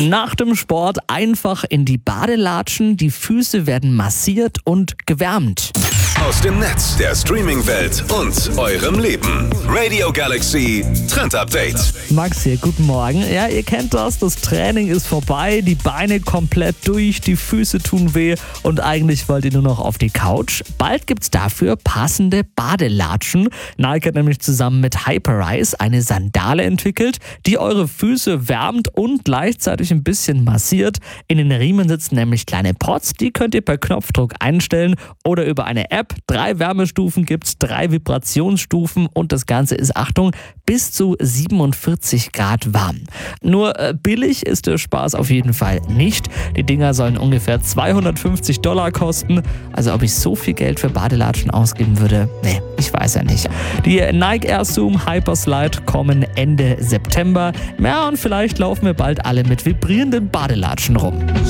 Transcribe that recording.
Nach dem Sport einfach in die Badelatschen, die Füße werden massiert und gewärmt. Aus dem Netz, der Streaming-Welt und eurem Leben. Radio Galaxy Trend Update. Max hier, guten Morgen. Ja, ihr kennt das Training ist vorbei, die Beine komplett durch, die Füße tun weh und eigentlich wollt ihr nur noch auf die Couch. Bald gibt's dafür passende Badelatschen. Nike hat nämlich zusammen mit Hyperice eine Sandale entwickelt, die eure Füße wärmt und gleichzeitig ein bisschen massiert. In den Riemen sitzen nämlich kleine Pods, die könnt ihr per Knopfdruck einstellen oder über eine App. 3 Wärmestufen gibt's, 3 Vibrationsstufen und das Ganze ist, Achtung, bis zu 47 Grad warm. Nur billig ist der Spaß auf jeden Fall nicht. Die Dinger sollen ungefähr $250 kosten. Also ob ich so viel Geld für Badelatschen ausgeben würde, nee, ich weiß ja nicht. Die Nike Air Zoom Hyperslide kommen Ende September. Ja, und vielleicht laufen wir bald alle mit vibrierenden Badelatschen rum.